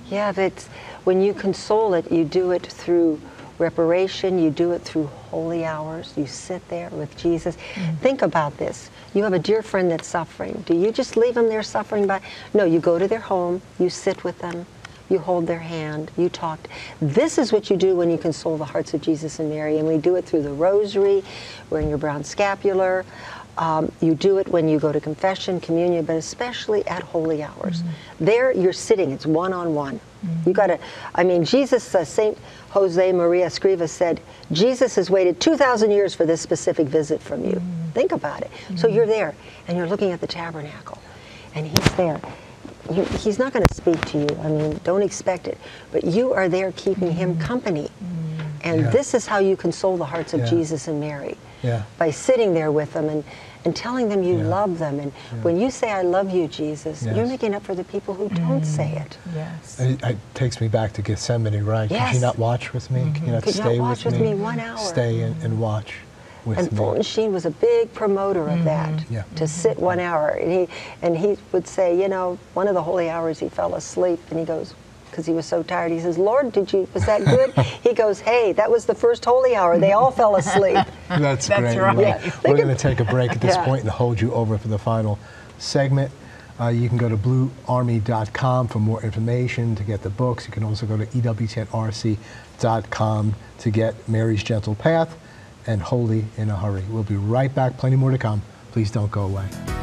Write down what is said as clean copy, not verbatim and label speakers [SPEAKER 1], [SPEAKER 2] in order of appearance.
[SPEAKER 1] Yeah, that's when you console it, you do it through reparation, you do it through holy hours. You sit there with Jesus. Think about this. You have a dear friend that's suffering. Do you just leave them there suffering by? No, you go to their home, you sit with them, you hold their hand, you talk. This is what you do when you console the hearts of Jesus and Mary, and we do it through the rosary, wearing your brown scapular. You do it when you go to confession, communion, but especially at holy hours. There you're sitting, it's one-on-one. You gotta, I mean, Jesus, Saint Jose Maria Escrivá said, Jesus has waited 2,000 years for this specific visit from you. Think about it. So you're there, and you're looking at the tabernacle, and he's there. He's not gonna speak to you, I mean, don't expect it, but you are there keeping him company. And this is how you console the hearts of Jesus and Mary. By sitting there with them and telling them you love them. And when you say, I love you, Jesus, you're making up for the people who don't say it.
[SPEAKER 2] Yes.
[SPEAKER 3] It takes me back to Gethsemane, right?
[SPEAKER 1] Yes.
[SPEAKER 3] Could you not watch with me? Could you not
[SPEAKER 1] Could you
[SPEAKER 3] stay
[SPEAKER 1] not watch with me 1 hour?
[SPEAKER 3] Stay and watch with
[SPEAKER 1] and
[SPEAKER 3] me.
[SPEAKER 1] Fulton Sheen was a big promoter of that, to sit 1 hour. And he would say, you know, one of the holy hours he fell asleep, and he goes, because he was so tired, he says, Lord, was that good? He goes, hey, that was the first holy hour. They all fell asleep.
[SPEAKER 3] That's great.
[SPEAKER 2] Right.
[SPEAKER 1] Yeah.
[SPEAKER 3] We're going to take a break at this point and hold you over for the final segment. You can go to bluearmy.com for more information to get the books. You can also go to EWTNRC.com to get Mary's Gentle Path and Holy in a Hurry. We'll be right back. Plenty more to come. Please don't go away.